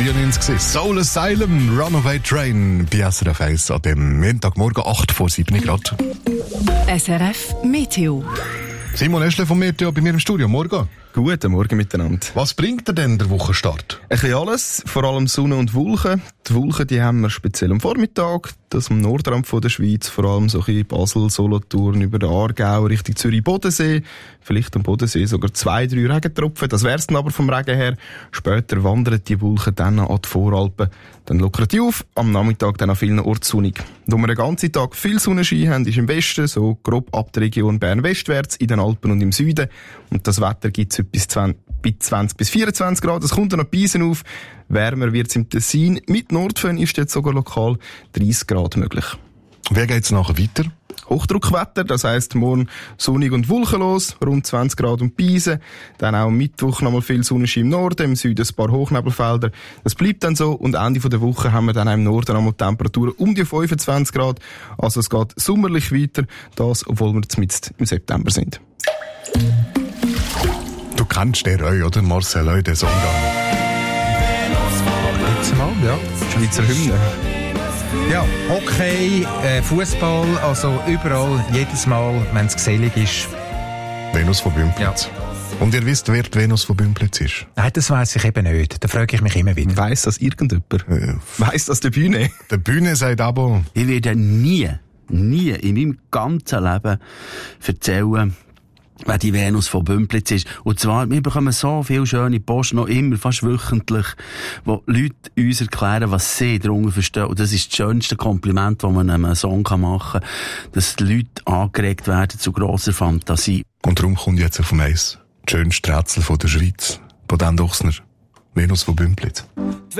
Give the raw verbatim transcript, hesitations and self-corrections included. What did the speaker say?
neunzehnhundertdreiundneunzig gewesen. Soul Asylum, Runaway Train, bei S R F eins an dem Montagmorgen acht vor sieben Grad. S R F Meteo. Simon Eschle vom Meteo bei mir im Studio. Morgen. Guten Morgen miteinander. Was bringt dir denn der Wochenstart? Ein bisschen alles, vor allem Sonne und Wolken. Die Wolken, die haben wir speziell am Vormittag, das am Nordrand von der Schweiz, vor allem so ein bisschen Basel, Solothurn, über den Aargau, Richtung Zürich-Bodensee. Vielleicht am Bodensee sogar zwei, drei Regentropfen. Das wär's dann aber vom Regen her. Später wandern die Wolken dann an die Voralpen. Dann lockern die auf, am Nachmittag dann an vielen Orten sonnig. Wo wir den ganzen Tag viel Sonnenschein haben, ist im Westen, so grob ab der Region Bern-westwärts, in den Alpen und im Süden. Und das Wetter gibt's bis zwanzig bis vierundzwanzig Grad. Es kommt dann noch die Eisen auf. Wärmer wird's im Tessin. Mit Nordföhn ist jetzt sogar lokal dreißig Grad möglich. Wie geht's nachher weiter? Hochdruckwetter, das heisst morgen sonnig und wolkenlos, rund zwanzig Grad und Eisen. Dann auch am Mittwoch nochmal viel Sonnenschein im Norden, im Süden ein paar Hochnebelfelder. Das bleibt dann so und Ende der Woche haben wir dann auch im Norden nochmal Temperaturen um die fünfundzwanzig Grad. Also es geht sommerlich weiter, das, obwohl wir jetzt im September sind. Du kennst den Reu, oder? Marcel Reu, den Song da. Jetzt mal, ja. Schweizer Hymne. Ja, Hockey, äh, Fußball, also überall, jedes Mal, wenn es gesellig ist. Venus von Bümplitz. Ja. Und ihr wisst, wer die Venus von Bümplitz ist? Nein, das weiss ich eben nicht. Da frage ich mich immer wieder. Weiss das irgendjemand? Äh, Weiss das der Bühne? Der Bühne sagt aber... Ich werde nie, nie in meinem ganzen Leben erzählen, wer die Venus von Bümplitz ist. Und zwar, wir bekommen so viele schöne Post, noch immer, fast wöchentlich, wo Leute uns erklären, was sie darunter verstehen. Und das ist das schönste Kompliment, das man einem Song machen kann, dass die Leute angeregt werden zu grosser Fantasie. Und darum kommt jetzt auf dem Eis das schönste Rätsel von der Schweiz, von Dan Duchsner, Venus von Bümplitz.